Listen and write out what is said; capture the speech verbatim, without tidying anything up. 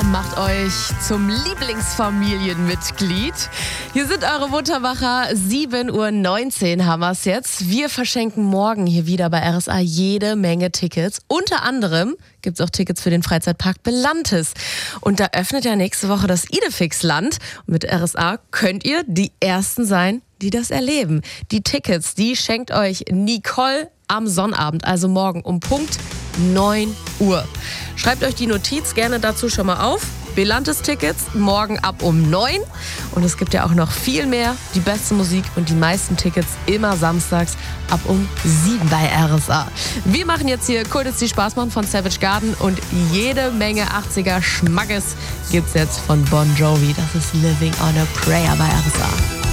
Macht euch zum Lieblingsfamilienmitglied. Hier sind eure Muttermacher. sieben Uhr neunzehn haben wir es jetzt. Wir verschenken morgen hier wieder bei R S A jede Menge Tickets. Unter anderem gibt es auch Tickets für den Freizeitpark Belantes. Und da öffnet ja nächste Woche das Idefix-Land. Und mit R S A könnt ihr die Ersten sein, die das erleben. Die Tickets, die schenkt euch Nicole am Sonnabend, also morgen um Punkt neun Uhr. Schreibt euch die Notiz gerne dazu schon mal auf. Belantes-Tickets morgen ab um neun. Und es gibt ja auch noch viel mehr. Die beste Musik und die meisten Tickets immer samstags ab um sieben bei R S A. Wir machen jetzt hier Kult ist die Spaß machen von Savage Garden und jede Menge achtziger Schmackes gibt's jetzt von Bon Jovi. Das ist Living on a Prayer bei R S A.